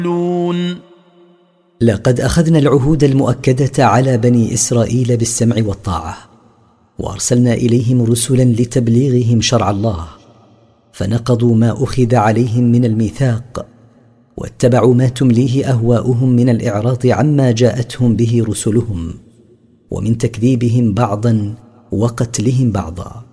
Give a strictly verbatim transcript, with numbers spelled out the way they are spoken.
لقد أخذنا العهود المؤكدة على بني إسرائيل بالسمع والطاعة، وأرسلنا إليهم رسلا لتبليغهم شرع الله، فنقضوا ما أخذ عليهم من الميثاق، واتبعوا ما تمليه أهواؤهم من الإعراض عما جاءتهم به رسلهم، ومن تكذيبهم بعضا وقتلهم بعضا.